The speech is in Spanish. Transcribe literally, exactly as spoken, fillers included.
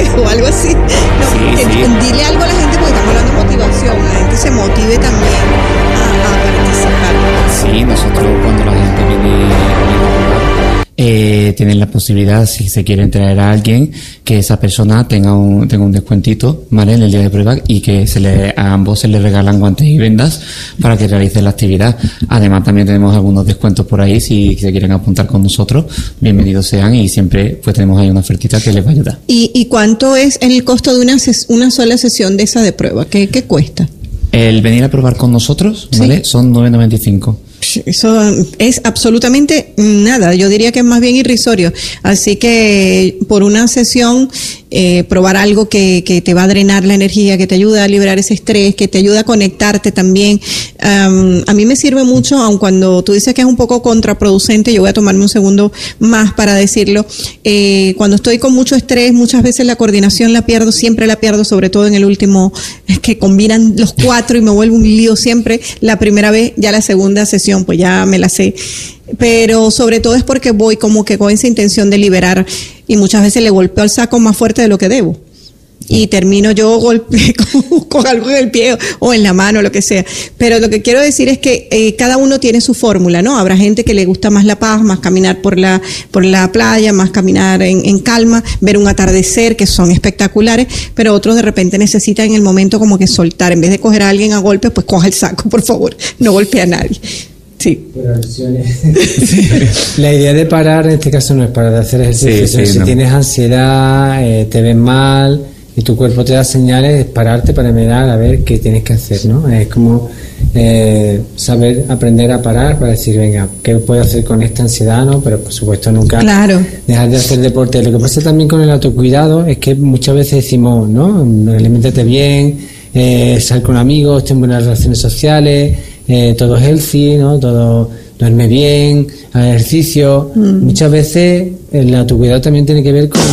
puedes o algo así. No, Sí, que- sí. Dile algo a la gente porque estamos hablando de motivación, la gente se motive también a, a participar. Sí, nosotros cuando la gente viene, viene a probar, eh, tienen la posibilidad, si se quieren traer a alguien, que esa persona tenga un, tenga un descuentito, ¿vale? En el día de prueba y que se le, a ambos se les regalan guantes y vendas para que realicen la actividad. Además, también tenemos algunos descuentos por ahí, si se quieren apuntar con nosotros, bienvenidos sean y siempre pues tenemos ahí una ofertita que les va a ayudar. ¿Y, y cuánto es el costo de una, ses- una sola sesión de esa de prueba? ¿Qué, qué cuesta? El venir a probar con nosotros, ¿vale? Sí. Son nueve noventa y cinco. Eso es absolutamente nada, yo diría que es más bien irrisorio, así que por una sesión eh, probar algo que, que te va a drenar la energía, que te ayuda a liberar ese estrés, que te ayuda a conectarte también. Um, a mí me sirve mucho, aun cuando tú dices que es un poco contraproducente, yo voy a tomarme un segundo más para decirlo. Eh, cuando estoy con mucho estrés, muchas veces la coordinación la pierdo, siempre la pierdo, sobre todo en el último, es que combinan los cuatro y me vuelvo un lío siempre. La primera vez, ya la segunda sesión, pues ya me la sé. Pero sobre todo es porque voy como que con esa intención de liberar y muchas veces le golpeo al saco más fuerte de lo que debo. Y termino yo golpe con, con algo en el pie o en la mano, lo que sea. Pero lo que quiero decir es que eh, cada uno tiene su fórmula, ¿no? Habrá gente que le gusta más la paz, más caminar por la por la playa, más caminar en, en calma, ver un atardecer, que son espectaculares, pero otros de repente necesitan en el momento como que soltar. En vez de coger a alguien a golpes, pues coja el saco, por favor. No golpee a nadie. Sí. Pero la idea de parar en este caso no es parar de hacer ejercicio. Sí, sí, si no. tienes ansiedad, eh, te ves mal y tu cuerpo te da señales, es pararte para mirar a ver qué tienes que hacer, ¿no? Es como eh, saber aprender a parar para decir, venga, ¿qué puedo hacer con esta ansiedad? ¿No? Pero por supuesto nunca Claro. dejar de hacer deporte. Lo que pasa también con el autocuidado es que muchas veces decimos, ¿no? Aliméntate bien, eh, sal con amigos, ten buenas relaciones sociales, eh, todo healthy, ¿no? Todo duerme bien, haz ejercicio. Mm. Muchas veces el autocuidado también tiene que ver con